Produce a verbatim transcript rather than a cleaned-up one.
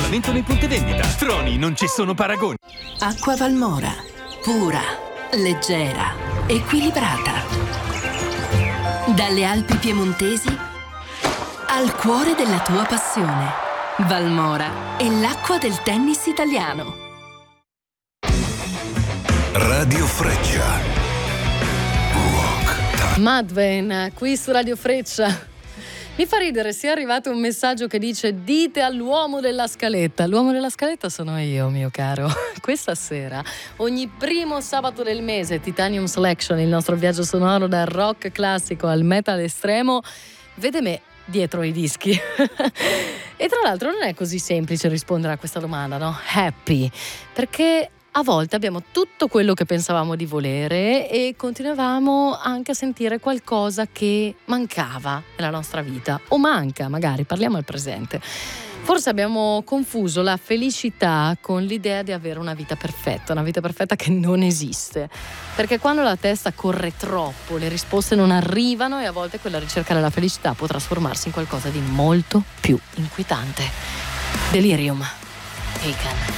aggiornamento nei punti vendita. Troni, non ci sono paragoni. Acqua Valmora, pura, leggera, equilibrata. Dalle Alpi piemontesi al cuore della tua passione. Valmora è l'acqua del tennis italiano. Radio Freccia. Rock. Madven, qui su Radio Freccia. Mi fa ridere, sia arrivato un messaggio che dice: dite all'uomo della scaletta. L'uomo della scaletta sono io, mio caro. Questa sera, ogni primo sabato del mese, Titanium Selection, il nostro viaggio sonoro dal rock classico al metal estremo, vede me dietro i dischi. E tra l'altro non è così semplice rispondere a questa domanda, no? Happy, perché a volte abbiamo tutto quello che pensavamo di volere e continuavamo anche a sentire qualcosa che mancava nella nostra vita, o manca, magari, parliamo al presente. Forse abbiamo confuso la felicità con l'idea di avere una vita perfetta, una vita perfetta che non esiste, perché quando la testa corre troppo le risposte non arrivano e a volte quella ricerca della felicità può trasformarsi in qualcosa di molto più inquietante. Delirium, Taken.